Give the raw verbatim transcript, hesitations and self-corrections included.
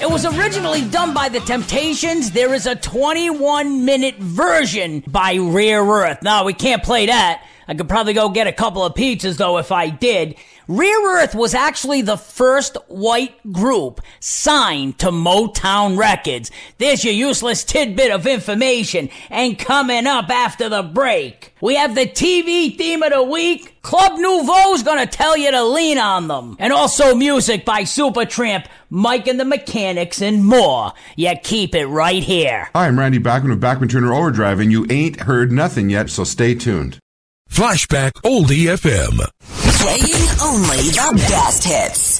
It was originally done by The Temptations. There is a twenty-one minute version by Rare Earth. Now, we can't play that. I could probably go get a couple of pizzas, though, if I did. Rare Earth was actually the first white group signed to Motown Records. There's your useless tidbit of information. And coming up after the break, we have the T V theme of the week. Club Nouveau's gonna tell you to lean on them. And also music by Supertramp, Mike and the Mechanics, and more. You keep it right here. Hi, I'm Randy Bachman of Bachman Turner Overdrive, and you ain't heard nothing yet, so stay tuned. Flashback Oldie F M. Playing only the best hits.